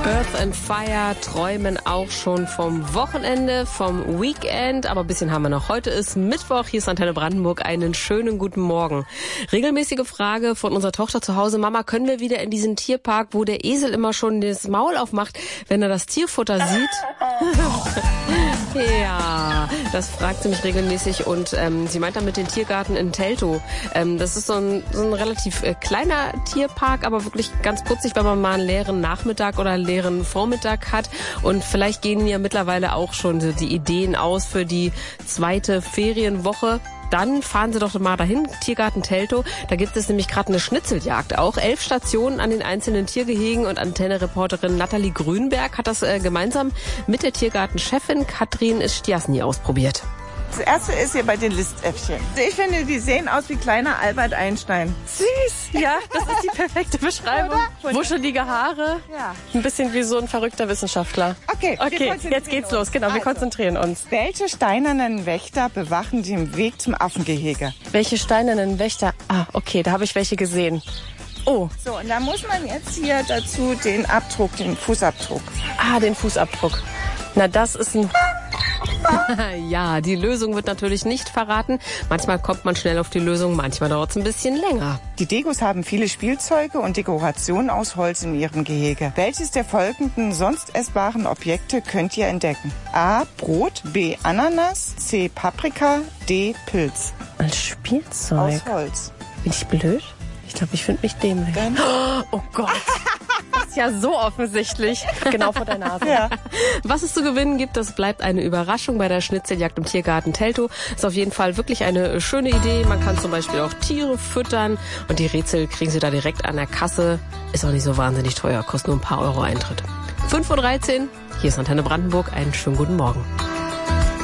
Earth and Fire träumen auch schon vom Wochenende, vom Weekend, aber ein bisschen haben wir noch. Heute ist Mittwoch, hier ist Antenne Brandenburg, einen schönen guten Morgen. Regelmäßige Frage von unserer Tochter zu Hause: Mama, können wir wieder in diesen Tierpark, wo der Esel immer schon das Maul aufmacht, wenn er das Tierfutter sieht? Ja, das fragt sie mich regelmäßig und sie meint damit den Tiergarten in Teltow. Das ist so ein relativ kleiner Tierpark, aber wirklich ganz putzig, wenn man mal einen leeren Nachmittag oder einen leeren Vormittag hat. Und vielleicht gehen ja mittlerweile auch schon die Ideen aus für die zweite Ferienwoche. Dann fahren Sie doch mal dahin, Tiergarten Teltow. Da gibt es nämlich gerade eine Schnitzeljagd auch. 11 Stationen an den einzelnen Tiergehegen und Antenne-Reporterin Nathalie Grünberg hat das gemeinsam mit der Tiergartenchefin Katrin Stiasny ausprobiert. Das erste ist hier bei den Listäffchen. Ich finde, die sehen aus wie kleiner Albert Einstein. Süß, ja, das ist die perfekte Beschreibung. Wuschelige Haare, Ja. ein bisschen wie so ein verrückter Wissenschaftler. Okay, Jetzt geht's los. Genau, wir konzentrieren uns. Welche steinernen Wächter bewachen den Weg zum Affengehege? Welche steinernen Wächter? Ah, okay, da habe ich welche gesehen. Oh, So, und da muss man jetzt hier dazu den Abdruck, den Fußabdruck. den Fußabdruck. Na, das ist ein... Ja, die Lösung wird natürlich nicht verraten. Manchmal kommt man schnell auf die Lösung, manchmal dauert es ein bisschen länger. Die Degos haben viele Spielzeuge und Dekorationen aus Holz in ihrem Gehege. Welches der folgenden sonst essbaren Objekte könnt ihr entdecken? A. Brot, B. Ananas, C. Paprika, D. Pilz. Als Spielzeug. Aus Holz. Bin ich blöd? Ich glaube, ich finde mich dämlich. Dann Oh Gott. Das ist ja so offensichtlich. Genau vor der Nase. ja. Was es zu gewinnen gibt, das bleibt eine Überraschung bei der Schnitzeljagd im Tiergarten Teltow. Ist auf jeden Fall wirklich eine schöne Idee. Man kann zum Beispiel auch Tiere füttern und die Rätsel kriegen Sie da direkt an der Kasse. Ist auch nicht so wahnsinnig teuer, kostet nur ein paar Euro Eintritt. 5:13 Uhr, hier ist Antenne Brandenburg. Einen schönen guten Morgen.